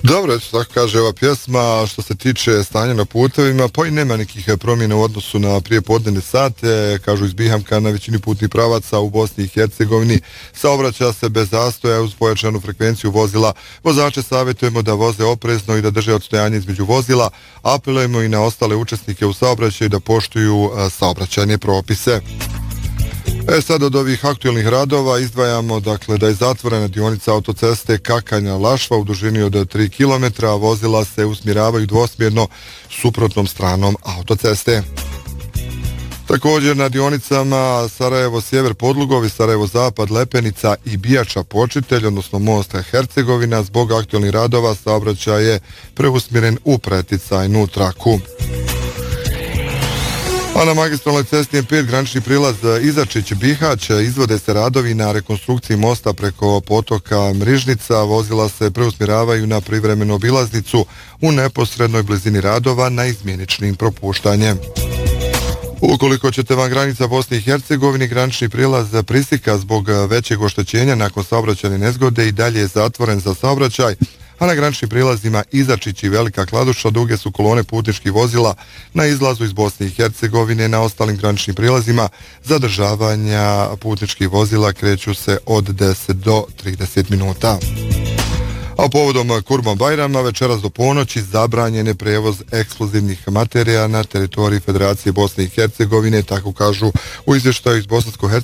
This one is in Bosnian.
Dobro, eto tako kaže ova pjesma. Što se tiče stanja na putevima, pa i nema nekih promjena u odnosu na prijepodnevne sate. Kažu iz Bihamka, na većini putnih pravaca u Bosni i Hercegovini saobraća se bez zastoja uz pojačanu frekvenciju vozila. Vozače savjetujemo da voze oprezno i da drže odstojanje između vozila. Apelujemo i na ostale učesnike u saobraćaju da poštuju saobraćajne propise. Sad od ovih aktualnih radova izdvajamo dakle da je zatvorena dionica autoceste Kakanja-Lašva u dužini od 3 km, a vozila se usmjeravaju dvosmjerno suprotnom stranom autoceste. Također na dionicama Sarajevo-Sjever Podlugovi, Sarajevo-Zapad Lepenica i Bijača-Počitelj, odnosno most Hercegovina, zbog aktualnih radova saobraćaj je preusmjeren u preticajnu traku. A na magistralnoj cesti M5 granični prilaz Izačić-Bihać izvode se radovi na rekonstrukciji mosta preko potoka Mrižnica. Vozila se preusmjeravaju na privremenu obilaznicu u neposrednoj blizini radova na izmjeničnim propuštanjem. Ukoliko ćete van granica Bosne i Hercegovine, granični prilaz Prisika zbog većeg oštećenja nakon saobraćajne nezgode i dalje je zatvoren za saobraćaj, a na graničnim prilazima Izačić i Velika Kladuša duge su kolone putničkih vozila na izlazu iz Bosne i Hercegovine. Na ostalim graničnim prilazima zadržavanja putničkih vozila kreću se od 10 do 30 minuta. A povodom Kurban Bajrama večeras do ponoći zabranjen je prevoz eksplozivnih materija na teritoriji Federacije Bosne i Hercegovine, tako kažu u izvještaju iz Bosansko-Hercegovine.